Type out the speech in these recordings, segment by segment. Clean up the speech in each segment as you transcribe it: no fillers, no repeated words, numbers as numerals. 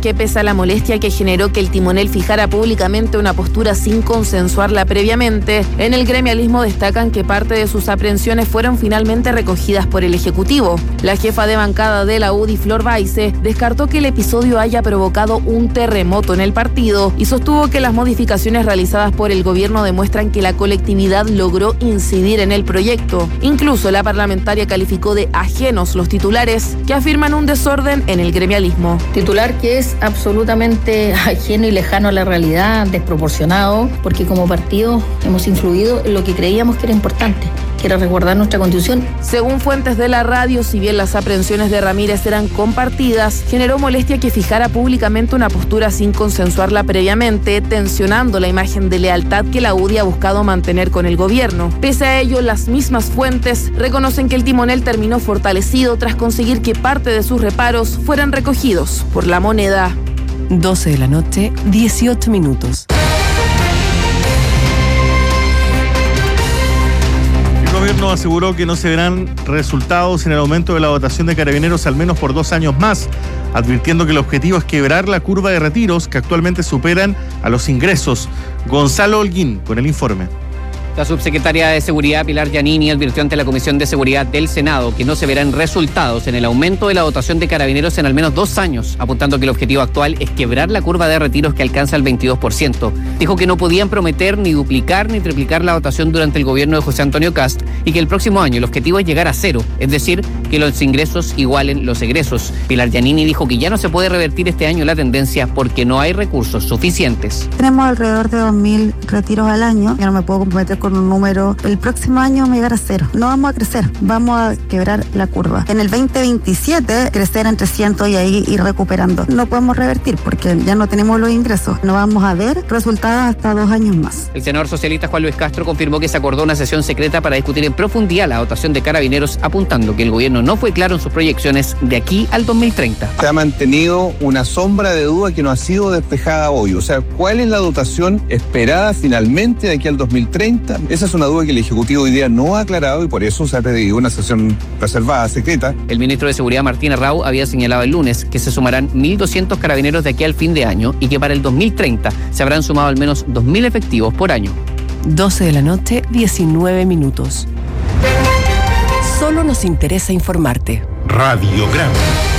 que pese a la molestia que generó que el timonel fijara públicamente una postura sin consensuarla previamente, en el gremialismo destacan que parte de sus aprehensiones fueron finalmente recogidas por el Ejecutivo. La jefa de bancada de la UDI, Flor Baize, descartó que el episodio haya provocado un terremoto en el partido y sostuvo que las modificaciones realizadas por el gobierno demuestran que la colectividad logró incidir en el proyecto. Incluso la parlamentaria calificó de ajenos los titulares que afirman un desorden en el gremialismo. Titular que es absolutamente ajeno y lejano a la realidad, desproporcionado, porque como partido hemos influido en lo que creíamos que era importante, que era resguardar nuestra Constitución. Según fuentes de la radio, si bien las aprehensiones de Ramírez eran compartidas, generó molestia que fijara públicamente una postura sin consensuarla previamente, tensionando la imagen de lealtad que la UDI ha buscado mantener con el gobierno. Pese a ello, las mismas fuentes reconocen que el timonel terminó fortalecido tras conseguir que parte de sus reparos fueran recogidos por la moneda. 12 de la noche, 18 minutos. El gobierno aseguró que no se verán resultados en el aumento de la dotación de carabineros al menos por 2 años más, advirtiendo que el objetivo es quebrar la curva de retiros que actualmente superan a los ingresos. Gonzalo Holguín con el informe. La subsecretaria de Seguridad, Pilar Giannini, advirtió ante la Comisión de Seguridad del Senado que no se verán resultados en el aumento de la dotación de carabineros en al menos 2 años, apuntando que el objetivo actual es quebrar la curva de retiros que alcanza el 22%. Dijo que no podían prometer ni duplicar ni triplicar la dotación durante el gobierno de José Antonio Kast y que el próximo año el objetivo es llegar a 0, es decir, que los ingresos igualen los egresos. Pilar Giannini dijo que ya no se puede revertir este año la tendencia porque no hay recursos suficientes. Tenemos alrededor de 2.000 retiros al año. Yo no me puedo comprometer con un número. El próximo año vamos a llegar a 0. No vamos a crecer, vamos a quebrar la curva. En el 2027 crecer en 300 y ahí ir recuperando. No podemos revertir porque ya no tenemos los ingresos. No vamos a ver resultados hasta 2 años más. El senador socialista Juan Luis Castro confirmó que se acordó una sesión secreta para discutir en profundidad la dotación de carabineros, apuntando que el gobierno no fue claro en sus proyecciones de aquí al 2030. Se ha mantenido una sombra de duda que no ha sido despejada hoy. O sea, ¿cuál es la dotación esperada finalmente de aquí al 2030? Esa es una duda que el Ejecutivo hoy día no ha aclarado y por eso se ha pedido una sesión reservada, secreta. El ministro de Seguridad, Martín Arrau, había señalado el lunes que se sumarán 1.200 carabineros de aquí al fin de año y que para el 2030 se habrán sumado al menos 2.000 efectivos por año. 12 de la noche, 19 minutos. Solo nos interesa informarte. Radiograma.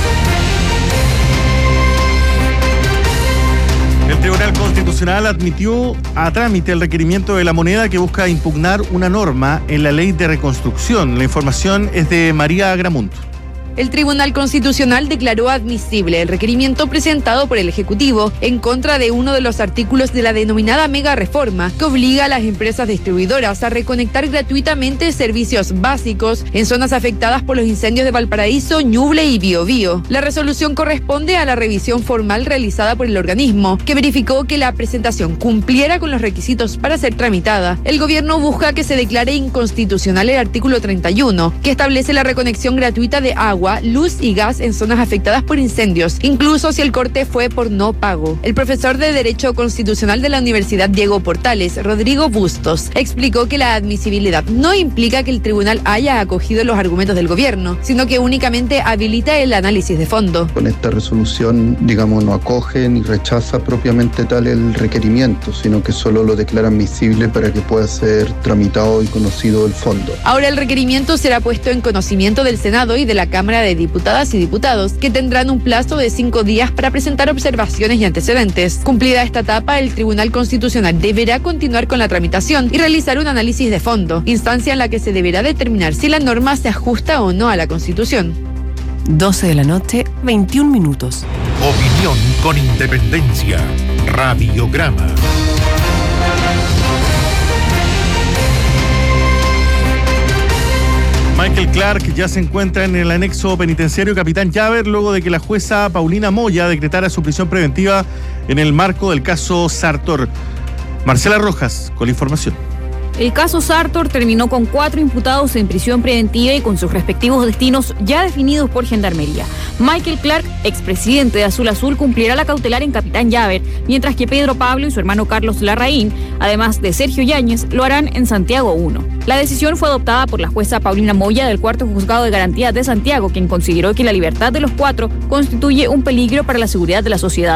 El Tribunal Constitucional admitió a trámite el requerimiento de la moneda que busca impugnar una norma en la ley de reconstrucción. La información es de María Agramunt. El Tribunal Constitucional declaró admisible el requerimiento presentado por el Ejecutivo en contra de uno de los artículos de la denominada mega reforma que obliga a las empresas distribuidoras a reconectar gratuitamente servicios básicos en zonas afectadas por los incendios de Valparaíso, Ñuble y Biobío. La resolución corresponde a la revisión formal realizada por el organismo, que verificó que la presentación cumpliera con los requisitos para ser tramitada. El gobierno busca que se declare inconstitucional el artículo 31, que establece la reconexión gratuita de agua, luz y gas en zonas afectadas por incendios, incluso si el corte fue por no pago. El profesor de Derecho Constitucional de la Universidad Diego Portales, Rodrigo Bustos, explicó que la admisibilidad no implica que el tribunal haya acogido los argumentos del gobierno, sino que únicamente habilita el análisis de fondo. Con esta resolución, no acoge ni rechaza propiamente tal el requerimiento, sino que solo lo declara admisible para que pueda ser tramitado y conocido el fondo. Ahora el requerimiento será puesto en conocimiento del Senado y de la Cámara de Diputadas y Diputados, que tendrán un plazo de 5 días para presentar observaciones y antecedentes. Cumplida esta etapa, el Tribunal Constitucional deberá continuar con la tramitación y realizar un análisis de fondo, instancia en la que se deberá determinar si la norma se ajusta o no a la Constitución. 12 de la noche, 21 minutos. Opinión con independencia. Radiograma. Michael Clark ya se encuentra en el anexo penitenciario Capitán Llaver luego de que la jueza Paulina Moya decretara su prisión preventiva en el marco del caso Sartor. Marcela Rojas con la información. El caso Sartor terminó con 4 imputados en prisión preventiva y con sus respectivos destinos ya definidos por Gendarmería. Michael Clark, expresidente de Azul Azul, cumplirá la cautelar en Capitán Llaver, mientras que Pedro Pablo y su hermano Carlos Larraín, además de Sergio Yáñez, lo harán en Santiago 1. La decisión fue adoptada por la jueza Paulina Moya del Cuarto Juzgado de Garantías de Santiago, quien consideró que la libertad de los 4 constituye un peligro para la seguridad de la sociedad.